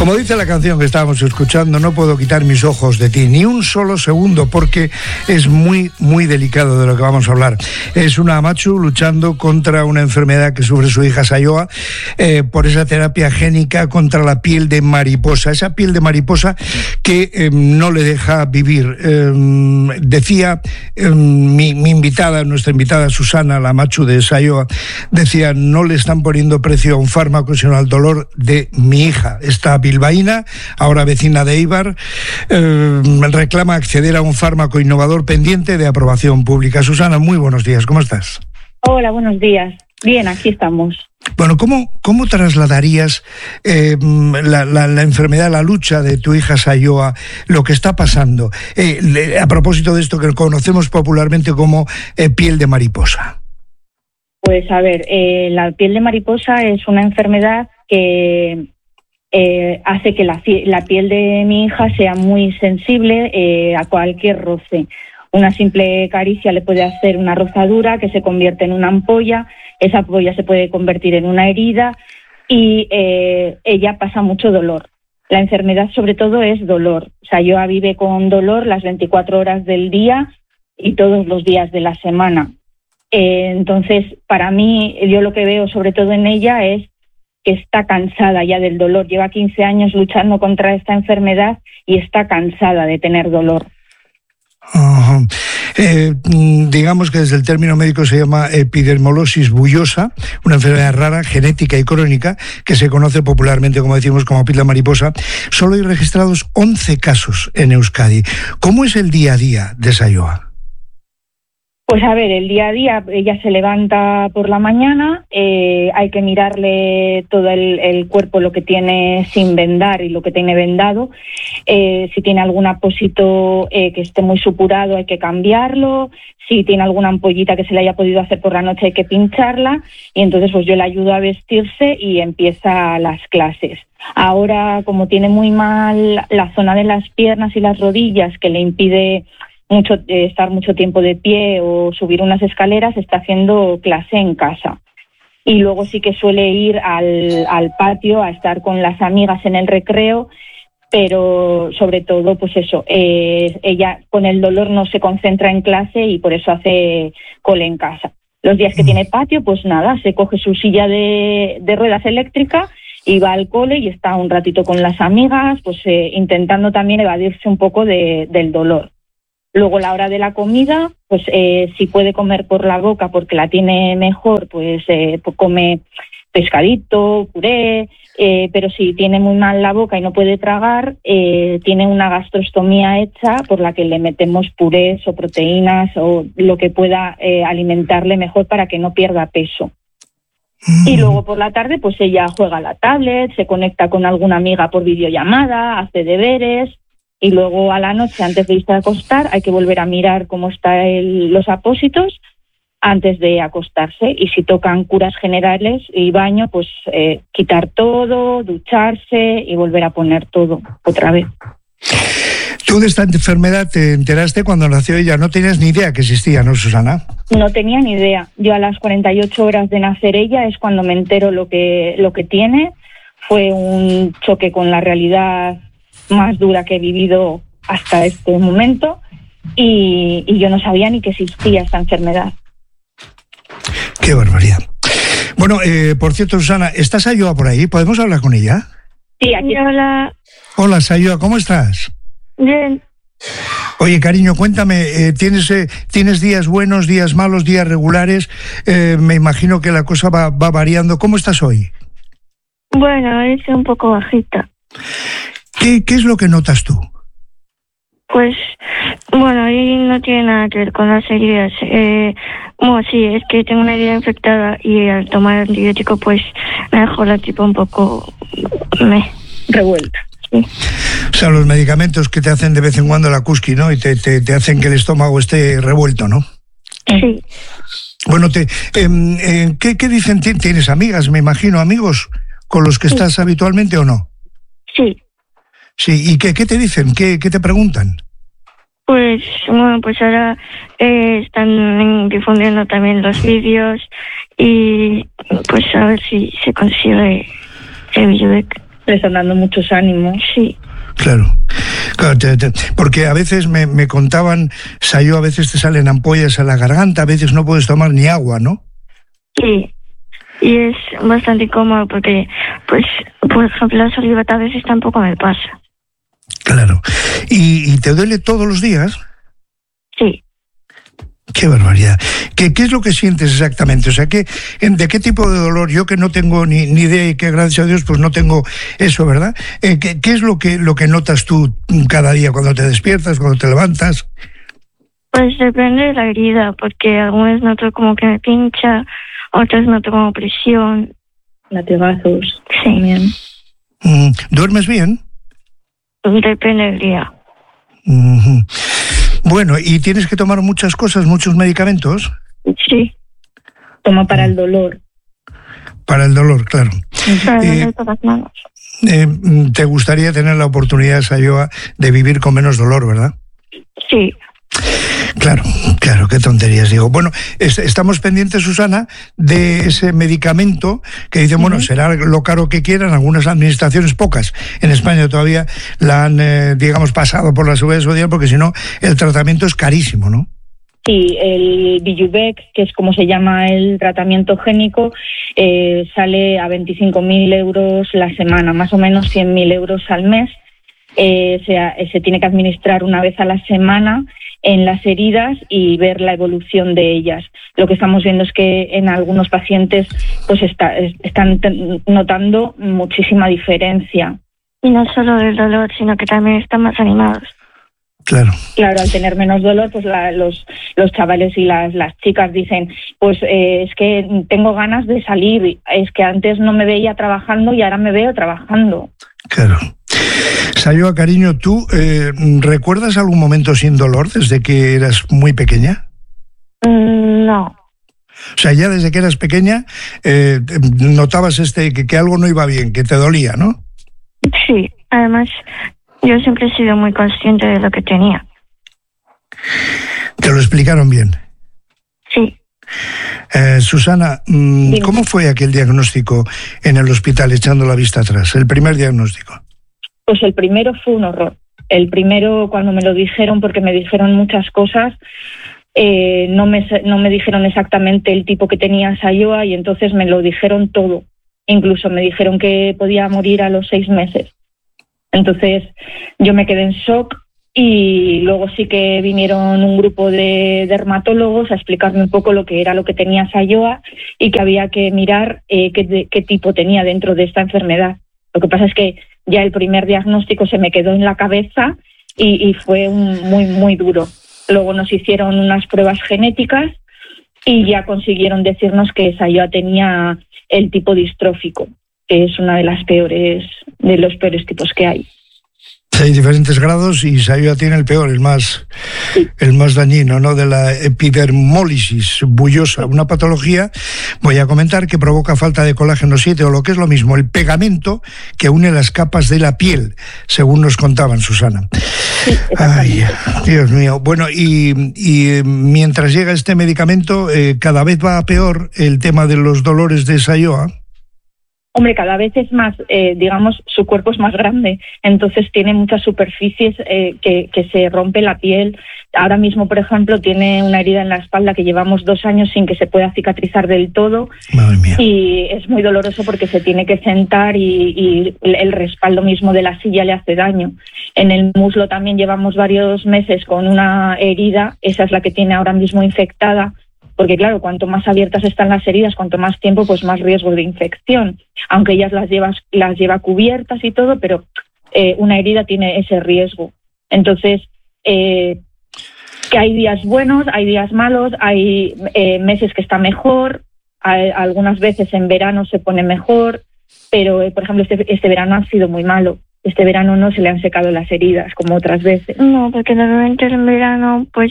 Como dice la canción que estábamos escuchando, no puedo quitar mis ojos de ti, ni un solo segundo, porque es muy, muy delicado de lo que vamos a hablar. Es una Amatxu luchando contra una enfermedad que sufre su hija Saioa, por esa terapia génica contra la piel de mariposa, esa piel de mariposa que no le deja vivir. Decía mi invitada, nuestra invitada Susana, la Amatxu de Saioa, decía: no le están poniendo precio a un fármaco, sino al dolor de mi hija. Esta bilbaína, ahora vecina de Eibar, reclama acceder a un fármaco innovador pendiente de aprobación pública. Susana, muy buenos días, ¿cómo estás? Hola, buenos días. Bien, aquí estamos. Bueno, ¿cómo trasladarías la enfermedad, la lucha de tu hija Saioa, lo que está pasando, a propósito de esto que conocemos popularmente como piel de mariposa? Pues a ver, la piel de mariposa es una enfermedad que hace que la piel de mi hija sea muy sensible a cualquier roce. Una simple caricia le puede hacer una rozadura que se convierte en una ampolla, esa ampolla se puede convertir en una herida y ella pasa mucho dolor. La enfermedad sobre todo es dolor. Saioa vive con dolor las 24 horas del día y todos los días de la semana. Entonces, para mí, yo lo que veo sobre todo en ella es que está cansada ya del dolor. Lleva 15 años luchando contra esta enfermedad y está cansada de tener dolor. Digamos que desde el término médico se llama epidermolosis bullosa, una enfermedad rara, genética y crónica, que se conoce popularmente, como decimos, como piel de mariposa. Solo hay registrados 11 casos en Euskadi. ¿Cómo es el día a día de Saioa? Pues a ver, el día a día, ella se levanta por la mañana, hay que mirarle todo el cuerpo, lo que tiene sin vendar y lo que tiene vendado. Si tiene algún apósito que esté muy supurado hay que cambiarlo, si tiene alguna ampollita que se le haya podido hacer por la noche hay que pincharla, y entonces pues yo le ayudo a vestirse y empieza las clases. Ahora, como tiene muy mal la zona de las piernas y las rodillas, que le impide estar mucho tiempo de pie o subir unas escaleras, está haciendo clase en casa. Y luego sí que suele ir al patio a estar con las amigas en el recreo, pero sobre todo, pues eso, ella con el dolor no se concentra en clase y por eso hace cole en casa. Los días que tiene patio, pues nada, se coge su silla de ruedas eléctrica y va al cole y está un ratito con las amigas, pues intentando también evadirse un poco del dolor. Luego, la hora de la comida, pues si puede comer por la boca porque la tiene mejor, pues come pescadito, puré, pero si tiene muy mal la boca y no puede tragar, tiene una gastrostomía hecha por la que le metemos purés o proteínas o lo que pueda alimentarle mejor para que no pierda peso. Y luego por la tarde, pues ella juega a la tablet, se conecta con alguna amiga por videollamada, hace deberes. Y luego a la noche, antes de irse a acostar, hay que volver a mirar cómo están los apósitos antes de acostarse. Y si tocan curas generales y baño, pues quitar todo, ducharse y volver a poner todo otra vez. Tú de esta enfermedad te enteraste cuando nació ella, no tenías ni idea que existía, ¿no, Susana? No tenía ni idea. Yo a las 48 horas de nacer ella es cuando me entero lo que tiene. Fue un choque con la realidad más dura que he vivido hasta este momento y yo no sabía ni que existía esta enfermedad. ¡Qué barbaridad! Bueno, por cierto, Susana, ¿está Saioa por ahí? ¿Podemos hablar con ella? Sí, aquí. Hola. Hola, Saioa, ¿cómo estás? Bien. Oye, cariño, cuéntame, ¿tienes días buenos, días malos, días regulares? Me imagino que la cosa va variando. ¿Cómo estás hoy? Bueno, es un poco bajita. ¿Qué es lo que notas tú? Pues, bueno, ahí no tiene nada que ver con las heridas. Bueno, sí, es que tengo una herida infectada y al tomar antibiótico, pues me dejó la tripa un poco revuelta. Sí. O sea, los medicamentos que te hacen de vez en cuando la cusqui, ¿no? Y te hacen que el estómago esté revuelto, ¿no? Sí. Bueno, ¿qué dicen? ¿Tienes amigas, me imagino, amigos con los que estás habitualmente o no? Sí. Sí, ¿y qué te dicen? ¿Qué te preguntan? Pues, bueno, pues ahora están difundiendo también los vídeos y pues a ver si se consigue el Villubec. Le están dando muchos ánimos. Sí. Claro, porque a veces me contaban, Sayo, a veces te salen ampollas a la garganta, a veces no puedes tomar ni agua, ¿no? Sí, y es bastante incómodo porque, pues, por ejemplo, la saliva a veces tampoco me pasa. Claro. ¿Y te duele todos los días? Sí. Qué barbaridad. ¿Qué es lo que sientes exactamente? O sea, ¿de qué tipo de dolor? Yo que no tengo ni idea y que gracias a Dios pues no tengo eso, ¿verdad? ¿Qué es lo que notas tú cada día cuando te despiertas, cuando te levantas? Pues depende de la herida, porque algunas noto como que me pincha, otras noto como presión. Latigazos. Sí. También. ¿Duermes bien? Depende del día. Uh-huh. Bueno, ¿y tienes que tomar muchas cosas, muchos medicamentos? Sí. Toma para el dolor. Para el dolor, claro. Para el dolor de las manos. ¿Te gustaría tener la oportunidad, Sayoa, de vivir con menos dolor, verdad? Sí. Claro, qué tonterías digo. Bueno, estamos pendientes, Susana, de ese medicamento que dicen, bueno, será lo caro que quieran, algunas administraciones, pocas, en España todavía la han, digamos, pasado por la seguridad social, porque si no, el tratamiento es carísimo, ¿no? Sí, el Bijubec, que es como se llama el tratamiento génico, sale a 25.000 euros la semana, más o menos 100.000 euros al mes. Se tiene que administrar una vez a la semana en las heridas y ver la evolución de ellas. Lo que estamos viendo es que en algunos pacientes pues están notando muchísima diferencia. Y no solo del dolor, sino que también están más animados. Claro, al tener menos dolor, pues los chavales y las chicas dicen, pues es que tengo ganas de salir, es que antes no me veía trabajando y ahora me veo trabajando. Claro. Sayoa, cariño, ¿tú recuerdas algún momento sin dolor desde que eras muy pequeña? No. O sea, ya desde que eras pequeña notabas que algo no iba bien, que te dolía, ¿no? Sí, además yo siempre he sido muy consciente de lo que tenía. ¿Te lo explicaron bien? Sí. Susana, ¿cómo fue aquel diagnóstico en el hospital, echando la vista atrás? El primer diagnóstico. Pues el primero fue un horror. El primero, cuando me lo dijeron, porque me dijeron muchas cosas, no me dijeron exactamente el tipo que tenía Sayoa y entonces me lo dijeron todo. Incluso me dijeron que podía morir a los 6 meses. Entonces yo me quedé en shock y luego sí que vinieron un grupo de dermatólogos a explicarme un poco lo que tenía Sayoa y que había que mirar qué tipo tenía dentro de esta enfermedad. Lo que pasa es que ya el primer diagnóstico se me quedó en la cabeza y fue muy, muy duro. Luego nos hicieron unas pruebas genéticas y ya consiguieron decirnos que Sayoa tenía el tipo distrófico, que es una de los peores tipos que hay. Hay diferentes grados y Sayoa tiene el peor, el más dañino, ¿no? De la epidermólisis bullosa, una patología, voy a comentar, que provoca falta de colágeno 7 o lo que es lo mismo, el pegamento que une las capas de la piel, según nos contaban, Susana. Sí, ay, Dios mío. Bueno, y mientras llega este medicamento, cada vez va a peor el tema de los dolores de Sayoa. Hombre, cada vez es más, digamos, su cuerpo es más grande, entonces tiene muchas superficies que se rompe la piel. Ahora mismo, por ejemplo, tiene una herida en la espalda que llevamos 2 años sin que se pueda cicatrizar del todo. Madre mía. Y es muy doloroso porque se tiene que sentar y el respaldo mismo de la silla le hace daño. En el muslo también llevamos varios meses con una herida, esa es la que tiene ahora mismo infectada. Porque claro, cuanto más abiertas están las heridas, cuanto más tiempo, pues más riesgo de infección. Aunque ellas las lleva cubiertas y todo, pero una herida tiene ese riesgo. Entonces, que hay días buenos, hay días malos, hay meses que está mejor, algunas veces en verano se pone mejor, pero por ejemplo este verano ha sido muy malo. Este verano no se le han secado las heridas como otras veces. No, porque normalmente en verano, pues...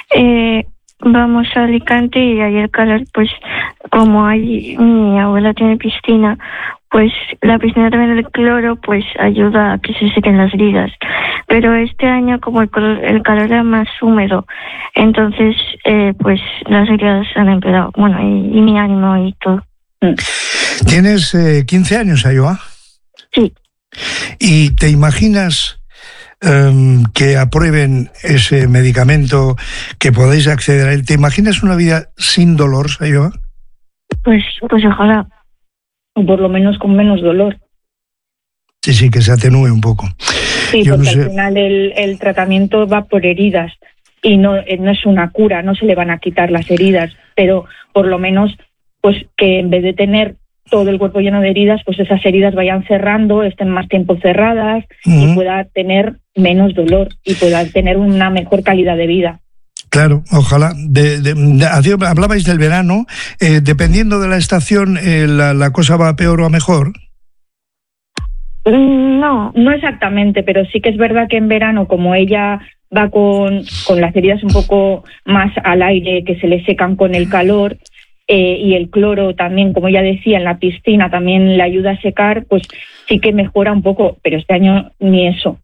vamos a Alicante y ahí el calor, pues como mi abuela tiene piscina, pues la piscina también del cloro pues ayuda a que se sequen las heridas. Pero este año como el calor era más húmedo, entonces pues las heridas han empeorado, bueno, y mi ánimo y todo. ¿Tienes 15 años, Sayoa? Sí. ¿Y te imaginas que aprueben ese medicamento, que podáis acceder a él? ¿Te imaginas una vida sin dolor, Sayoa? Pues ojalá. O por lo menos con menos dolor. Sí, que se atenúe un poco. Sí, porque al final el tratamiento va por heridas y no es una cura, no se le van a quitar las heridas, pero por lo menos pues que en vez de tener todo el cuerpo lleno de heridas, pues esas heridas vayan cerrando, estén más tiempo cerradas y pueda tener menos dolor y pueda tener una mejor calidad de vida. Claro, ojalá. Hablabais del verano, dependiendo de la estación, ¿la cosa va a peor o a mejor? No exactamente, pero sí que es verdad que en verano, como ella va con las heridas un poco más al aire, que se le secan con el calor, y el cloro también, como ella decía, en la piscina también le ayuda a secar, pues sí que mejora un poco, pero este año ni eso.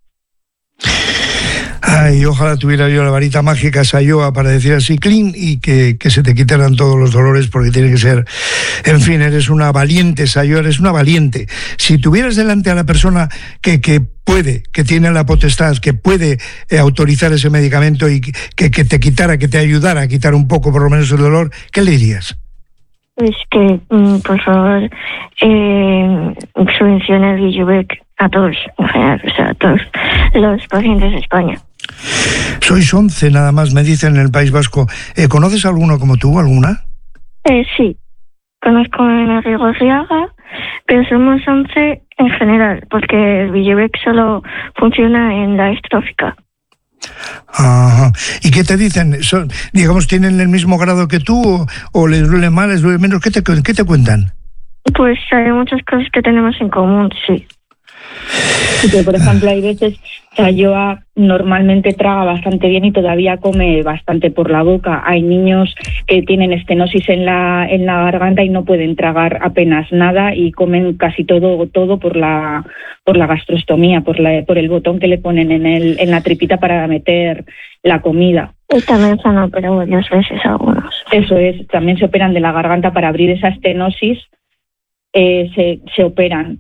Ay, ojalá tuviera yo la varita mágica, Sayoa, para decir así, clean, y que se te quitaran todos los dolores, porque tiene que ser... En fin, eres una valiente, Sayoa, eres una valiente. Si tuvieras delante a la persona que puede, que tiene la potestad, que puede autorizar ese medicamento y que te quitara, que te ayudara a quitar un poco por lo menos el dolor, ¿qué le dirías? Es que, por favor, subvencione el Villubec a todos, en general, o sea, a todos los pacientes de España. Sois 11 nada más, me dicen, en el País Vasco. ¿Conoces alguno como tú, alguna? Sí, conozco a Enrique Gorriaga, pero somos 11 en general, porque el Villubec solo funciona en la estrófica. Ajá. ¿Y qué te dicen? Digamos, ¿tienen el mismo grado que tú o les duele más, les duele menos? ¿Qué te cuentan? Pues hay muchas cosas que tenemos en común, sí. Sí, por ejemplo, hay veces Sayoa normalmente traga bastante bien y todavía come bastante por la boca. Hay niños que tienen estenosis en la garganta y no pueden tragar apenas nada y comen casi todo por la gastrostomía, por el botón que le ponen en la tripita para meter la comida. Y también se han operado varias veces algunos. Eso es, también se operan de la garganta para abrir esa estenosis, se operan.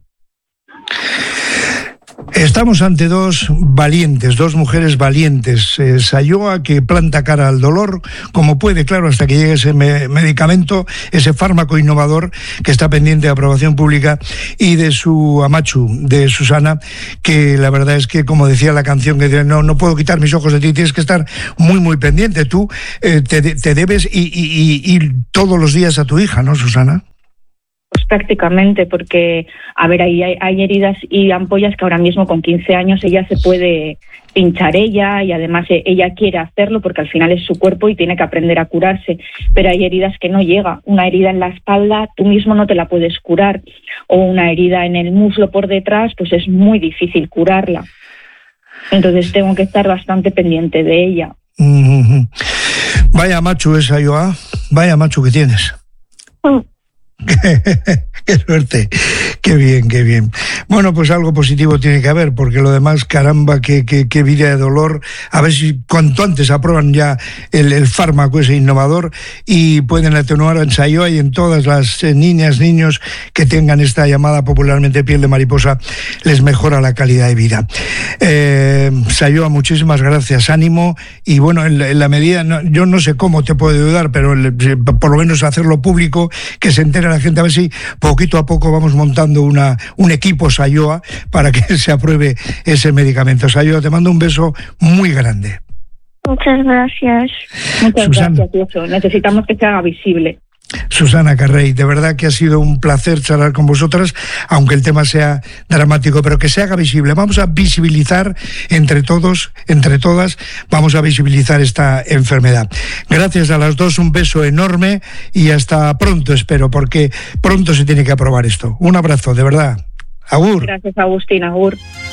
Estamos ante dos mujeres valientes. Sayoa, que planta cara al dolor como puede, claro, hasta que llegue ese medicamento, ese fármaco innovador que está pendiente de aprobación pública, y de su amachu, de Susana, que la verdad es que, como decía la canción, que dice, no puedo quitar mis ojos de ti, tienes que estar muy, muy pendiente. Tú te debes ir todos los días a tu hija, ¿no, Susana? Pues prácticamente, porque, a ver, ahí hay heridas y ampollas que ahora mismo con 15 años ella se puede pinchar ella, y además ella quiere hacerlo porque al final es su cuerpo y tiene que aprender a curarse, pero hay heridas que no llega. Una herida en la espalda tú mismo no te la puedes curar, o una herida en el muslo por detrás, pues es muy difícil curarla. Entonces tengo que estar bastante pendiente de ella. Vaya macho esa, Sayoa, vaya macho que tienes. Qué suerte, qué bien. Bueno, pues algo positivo tiene que haber, porque lo demás, caramba, qué vida de dolor. A ver si cuanto antes aprueban ya el fármaco ese innovador y pueden atenuar en Sayoa y en todas las niñas, niños que tengan esta llamada popularmente piel de mariposa, les mejora la calidad de vida. Sayoa, muchísimas gracias, ánimo, y bueno, en la medida, yo no sé cómo te puedo ayudar, pero por lo menos hacerlo público, que se entere la gente, a ver si poquito a poco vamos montando un equipo Sayoa para que se apruebe ese medicamento. Sayoa, te mando un beso muy grande. Muchas gracias. Muchas gracias, Tioso. Necesitamos que se haga visible. Susana Carrey, de verdad que ha sido un placer charlar con vosotras, aunque el tema sea dramático, pero que se haga visible. Vamos a visibilizar entre todos, entre todas, vamos a visibilizar esta enfermedad. Gracias a las dos, un beso enorme y hasta pronto, espero, porque pronto se tiene que aprobar esto. Un abrazo, de verdad. Agur. Gracias, Agustín. Agur.